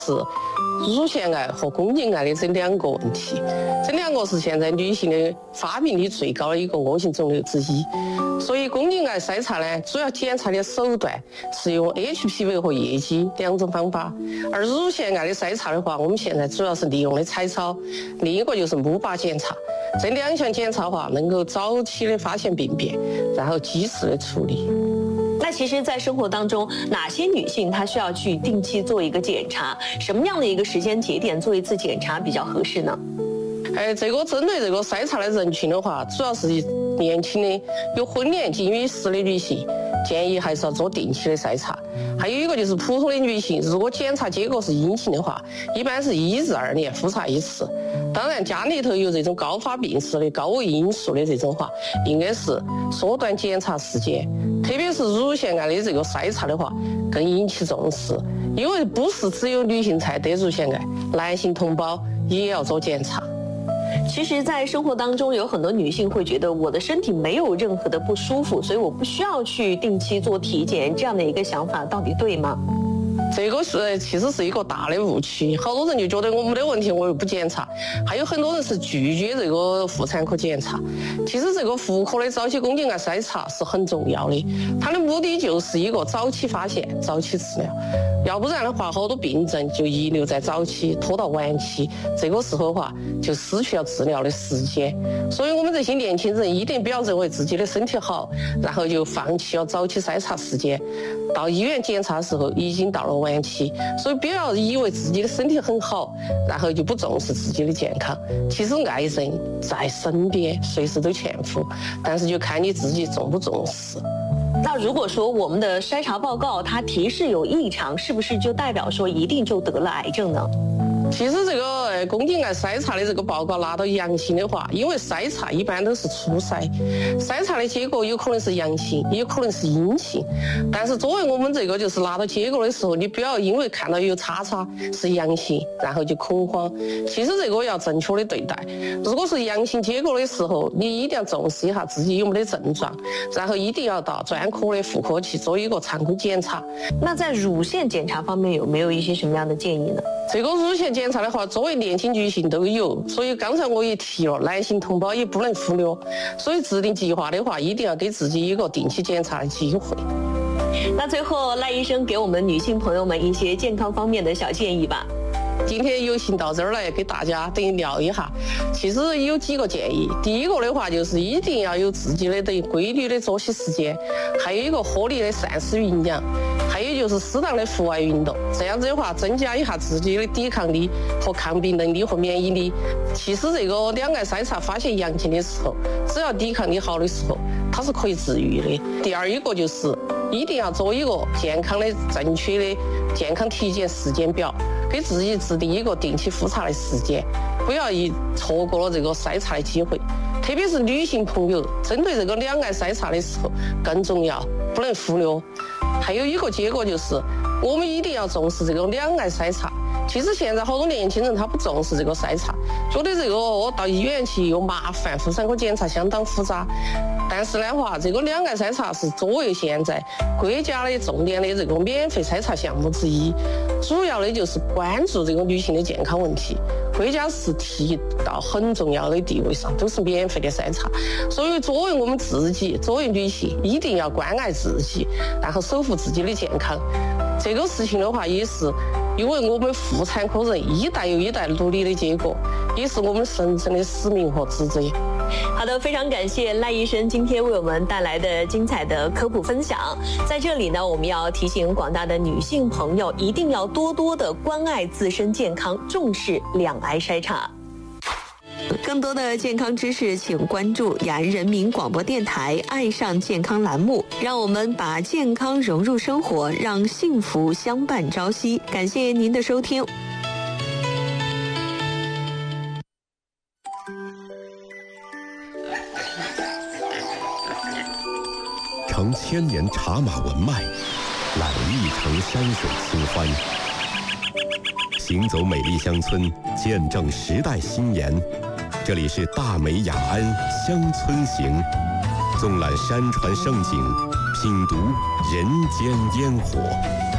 是乳腺癌和宫颈癌的这两个问题，这两个是现在女性的发病率最高的一个恶性肿瘤之一。所以宫颈癌筛查呢，主要检查的手段是用 HPV 和液基两种方法，而乳腺癌的筛查的话，我们现在主要是利用的彩超，另一个就是钼靶检查。这两项检查的话，能够早期的发现病变，然后及时的处理。 那其实，在生活当中，哪些女性她需要去定期做一个检查？什么样的一个时间节点做一次检查比较合适呢？ 这个针对这个筛查的人群的话，主要是年轻的有婚恋近于10的女性，建议还是要做定期的筛查。还有一个就是普通的女性，如果检查结果是阴性的话，一般是1至2年复查一次。当然，家里头有这种高发病史的、高危因素的这种话，应该是缩短检查时间。特别是乳腺癌的这个筛查的话，更引起重视，因为不是只有女性才得乳腺癌，男性同胞也要做检查。 其实，在生活当中，有很多女性会觉得我的身体没有任何的不舒服，所以我不需要去定期做体检，这样的一个想法到底对吗？ 这个其实是一个大的误区，好多人就觉得我没得问题，我又不检查，还有很多人是拒绝这个妇产科检查。其实这个妇科的早期宫颈癌筛查是很重要的，它的目的就是一个早期发现、早期治疗，要不然的话，好多病症就遗留在早期，拖到晚期，这个时候的话就失去了治疗的时间。所以我们这些年轻人一定不要认为自己的身体好，然后就放弃了早期筛查时间，到医院检查的时候已经到了晚期。所以不要以为自己的身体很好，然后就不重视自己的健康。其实爱人在身边，随时都欠付，但是就看你自己重不重视。 那如果说我们的筛查报告它提示有异常，是不是就代表说一定就得了癌症呢？ 其实这个宫颈癌筛查的这个报告拿到阳性的话，因为筛查一般都是初筛，筛查的结果有可能是阳性，也有可能是阴性。但是作为我们这个就是拿到结果的时候，你不要因为看到有叉叉是阳性，然后就恐慌。其实这个要正确的对待。如果是阳性结果的时候，你一定要重视一下自己有没得症状，然后一定要到专科的妇科去做一个常规检查。 那在乳腺检查方面有没有一些什么样的建议呢？ 这个乳腺检查的话，作为年轻女性都有，所以刚才我也提了，男性同胞也不能忽略。所以制定计划的话，一定要给自己一个定期检查的机会。 那最后，赖医生给我们女性朋友们一些健康方面的小建议吧。 今天有幸到这儿来给大家等于聊一下，其实有几个建议。第一个的话就是一定要有自己的规律的作息时间，还有一个合理的膳食营养，还有就是适当的户外运动，这样子的话增加一下自己的抵抗力和抗病能力和免疫力。其实这个两癌筛查发现阳性的时候，只要抵抗力好的时候，它是可以治愈的。第二一个就是一定要做一个健康的正确的健康体检时间表，给自己制定一个定期复查的时间，不要错过了这个筛查的机会。特别是女性朋友，针对这个两癌筛查的时候更重要，不能忽略。还有一个结果就是，我们一定要重视这个两癌筛查。其实现在好多年轻人他不重视这个筛查，觉得这个到医院去又麻烦，妇产科检查相当复杂。但是的话，这个两癌筛查是作为现在国家的重点的这个免费筛查项目之一，主要的就是关注这个女性的健康问题。国家是提到很重要的地位上，都是免费的筛查。所以作为我们自己，作为女性，一定要关爱自己，然后守护自己的健康。这个事情的话，也是因为我们妇产科人一代又一代努力的结果，也是我们神圣的使命和职责。 好的，非常感谢赖医生今天为我们带来的精彩的科普分享。在这里呢，我们要提醒广大的女性朋友，一定要多多的关爱自身健康，重视两癌筛查。更多的健康知识，请关注雅安人民广播电台爱上健康栏目，让我们把健康融入生活，让幸福相伴朝夕。感谢您的收听。 承千年茶马文脉，揽一城山水清欢。行走美丽乡村，见证时代新颜。这里是大美雅安乡村行，纵览山川盛景，品读人间烟火。